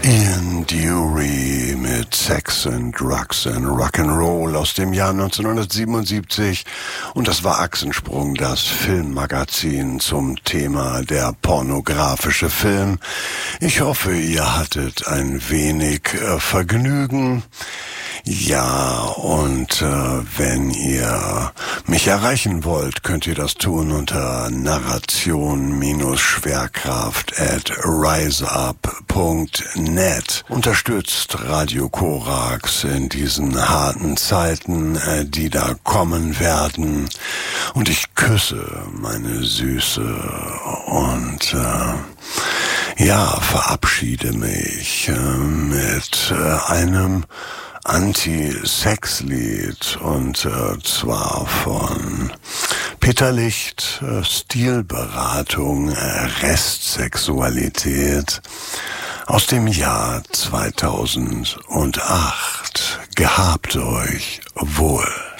Ian Dury mit Sex and Drugs and Rock'n'Roll aus dem Jahr 1977 und das war Achsensprung, das Filmmagazin zum Thema der pornografische Film. Ich hoffe, ihr hattet ein wenig Vergnügen. Ja, und wenn ihr mich erreichen wollt, könnt ihr das tun unter narration-schwerkraft@riseup.net. Unterstützt Radio Korax in diesen harten Zeiten, die da kommen werden. Und ich küsse meine Süße und verabschiede mich mit einem Anti-Sex-Lied und zwar von Peter Licht, Stilberatung, Restsexualität aus dem Jahr 2008. Gehabt euch wohl.